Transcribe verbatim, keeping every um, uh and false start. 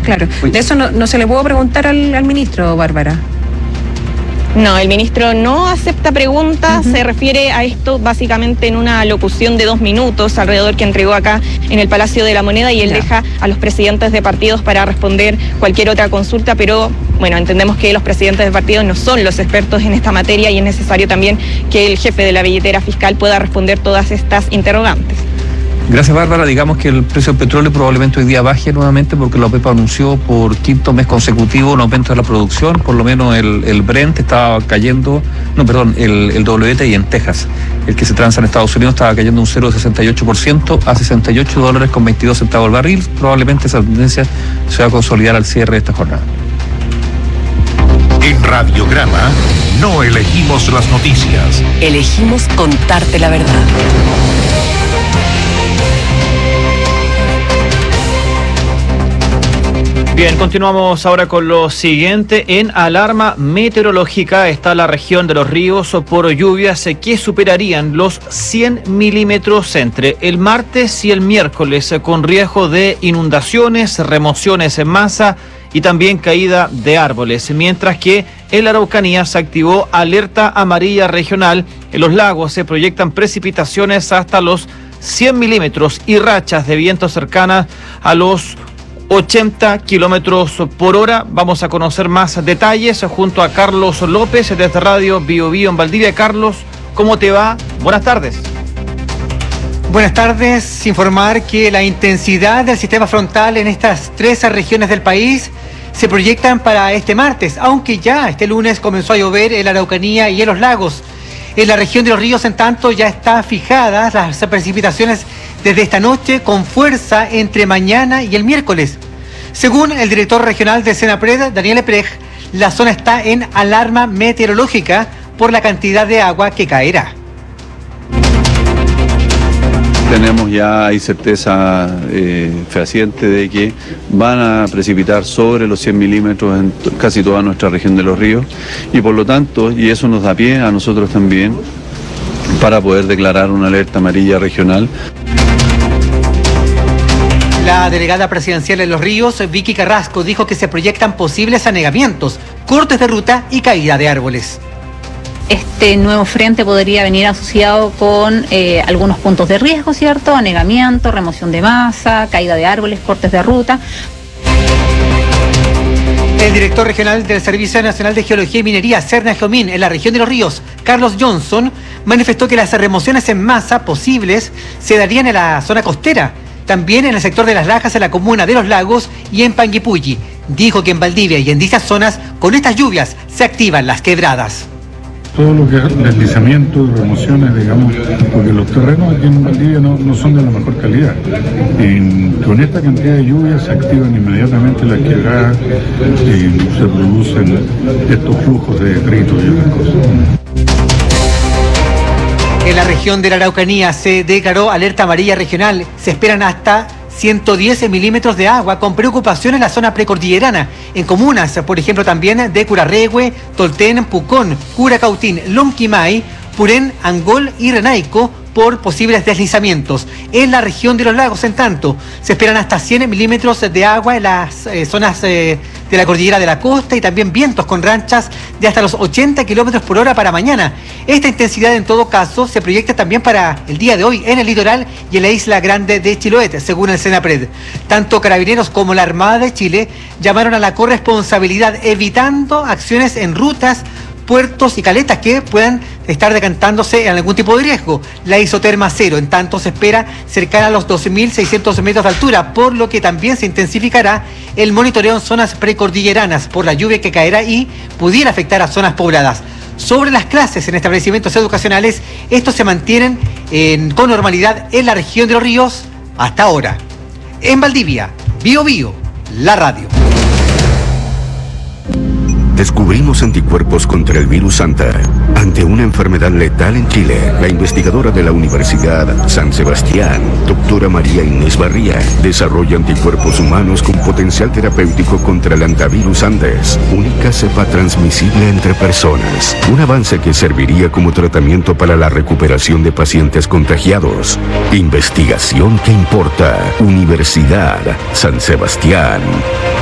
Claro, de eso no, no se le pudo preguntar al, al ministro, Bárbara. No, el ministro no acepta preguntas, uh-huh. Se refiere a esto básicamente en una locución de dos minutos alrededor que entregó acá en el Palacio de la Moneda y él yeah. deja a los presidentes de partidos para responder cualquier otra consulta, pero bueno, entendemos que los presidentes de partidos no son los expertos en esta materia y es necesario también que el jefe de la billetera fiscal pueda responder todas estas interrogantes. Gracias, Bárbara. Digamos que el precio del petróleo probablemente hoy día baje nuevamente porque la OPEP anunció por quinto mes consecutivo un aumento de la producción. Por lo menos el, el Brent estaba cayendo, no, perdón, el, el W T I en Texas, el que se transa en Estados Unidos, estaba cayendo un cero coma sesenta y ocho por ciento a sesenta y ocho dólares con veintidós centavos el barril. Probablemente esa tendencia se va a consolidar al cierre de esta jornada. En Radiograma no elegimos las noticias. Elegimos contarte la verdad. Bien, continuamos ahora con lo siguiente. En alarma meteorológica está la región de Los Ríos por lluvias que superarían los cien milímetros entre el martes y el miércoles, con riesgo de inundaciones, remociones en masa y también caída de árboles, mientras que en la Araucanía se activó alerta amarilla regional. En los lagos se proyectan precipitaciones hasta los cien milímetros y rachas de viento cercanas a los ochenta kilómetros por hora. Vamos a conocer más detalles junto a Carlos López desde Radio Bio Bio en Valdivia. Carlos, ¿cómo te va? Buenas tardes. Buenas tardes. Informar que la intensidad del sistema frontal en estas tres regiones del país se proyectan para este martes, aunque ya este lunes comenzó a llover en la Araucanía y en los lagos. En la región de Los Ríos, en tanto, ya están fijadas las precipitaciones desde esta noche con fuerza entre mañana y el miércoles. Según el director regional de Senapred, Daniel Eprej, la zona está en alarma meteorológica por la cantidad de agua que caerá. Tenemos ya, hay certeza eh, fehaciente de que van a precipitar sobre los cien milímetros en t- casi toda nuestra región de Los Ríos y por lo tanto, y eso nos da pie a nosotros también para poder declarar una alerta amarilla regional. La delegada presidencial en Los Ríos, Vicky Carrasco, dijo que se proyectan posibles anegamientos, cortes de ruta y caída de árboles. Este nuevo frente podría venir asociado con eh, algunos puntos de riesgo, ¿cierto? Anegamiento, remoción de masa, caída de árboles, cortes de ruta. El director regional del Servicio Nacional de Geología y Minería, Serna Geomín, en la región de Los Ríos, Carlos Johnson, manifestó que las remociones en masa posibles se darían en la zona costera, también en el sector de Las Lajas, en la comuna de Los Lagos y en Panguipulli. Dijo que en Valdivia y en dichas zonas, con estas lluvias, se activan las quebradas. Todo lo que es deslizamiento, remociones, digamos, porque los terrenos aquí en Valdivia no, no son de la mejor calidad. Y con esta cantidad de lluvia se activan inmediatamente las quebradas y se producen estos flujos de detritos y otras cosas. En la región de la Araucanía se declaró alerta amarilla regional. Se esperan hasta ciento diez milímetros de agua con preocupación en la zona precordillerana, en comunas, por ejemplo, también de Curarrehue, Tolten, Pucón, Curacautín, Lonquimay, Purén, Angol y Renaico, por posibles deslizamientos. En la región de los lagos, en tanto, se esperan hasta cien milímetros de agua en las eh, zonas eh, de la cordillera de la costa y también vientos con ranchas de hasta los ochenta kilómetros por hora para mañana. Esta intensidad, en todo caso, se proyecta también para el día de hoy en el litoral y en la isla grande de Chiloé, según el Senapred. Tanto Carabineros como la Armada de Chile llamaron a la corresponsabilidad, evitando acciones en rutas, puertos y caletas que puedan estar decantándose en algún tipo de riesgo. La isoterma cero, en tanto, se espera cercana a los doce mil seiscientos metros de altura, por lo que también se intensificará el monitoreo en zonas precordilleranas por la lluvia que caerá y pudiera afectar a zonas pobladas. Sobre las clases en establecimientos educacionales, estos se mantienen en, con normalidad en la región de Los Ríos hasta ahora. En Valdivia, Bio Bio, la radio. Descubrimos anticuerpos contra el virus Anta. Ante una enfermedad letal en Chile, la investigadora de la Universidad San Sebastián, doctora María Inés Barría, desarrolla anticuerpos humanos con potencial terapéutico contra el antivirus Andes, única cepa transmisible entre personas. Un avance que serviría como tratamiento para la recuperación de pacientes contagiados. Investigación que importa. Universidad San Sebastián.